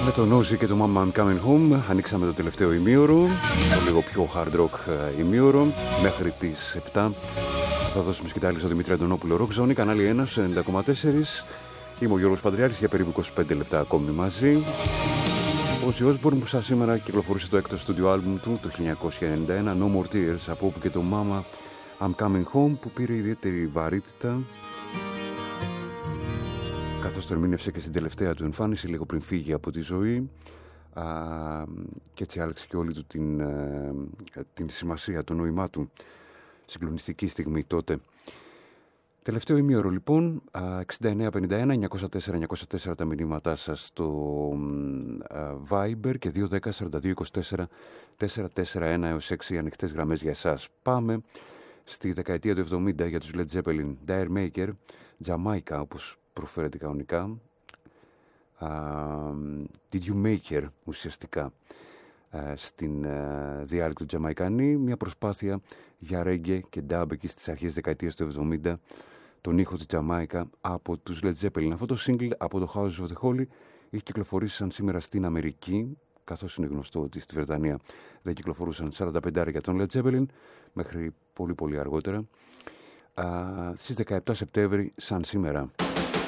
Με τον Ozzy και το Mama I'm Coming Home ανοίξαμε το τελευταίο ημίωρο, το λίγο πιο hard rock ημίωρο, μέχρι τις 7. Θα δώσουμε σκητάλη στο Δημήτρη Αντωνόπουλο Rock Zone, κανάλι 1, 90,4. Είμαι ο Γιώργος Παντριάρης, για περίπου 25 λεπτά ακόμη μαζί. Ο Ozzy Osbourne που σαν σήμερα κυκλοφορούσε το έκτο στούντιο άλμπουμ του το 1991, No More Tears, από όπου και το Mama I'm Coming Home, που πήρε ιδιαίτερη βαρύτητα καθώς το ερμήνευσε και στην τελευταία του εμφάνιση λίγο πριν φύγει από τη ζωή, και έτσι άλλαξε και όλη του την σημασία, το νόημά του. Συγκλονιστική στιγμή τότε. Τελευταίο ημίωρο λοιπόν, 6951 904 τα μηνύματά σας στο Viber και 210 4224 441 έως 6 ανοιχτές γραμμές για εσάς. Πάμε στη δεκαετία του 70 για τους Led Zeppelin, Dire Maker, Jamaica όπως προφέρεται κανονικά. Did You Make Her ουσιαστικά στην διάλεκτο του Τζαμαϊκανή, μια προσπάθεια για ρέγγε και ντάμπ εκεί στις αρχές δεκαετίας του 70, τον ήχο της Τζαμάικα από τους Led Zeppelin. Αυτό το single από το House of the Holy έχει κυκλοφορήσει σαν σήμερα στην Αμερική, καθώς είναι γνωστό ότι στη Βρετανία δεν κυκλοφορούσαν 45 για τον Led Zeppelin μέχρι πολύ πολύ αργότερα. Στις 17 Σεπτέμβρη σαν σήμερα.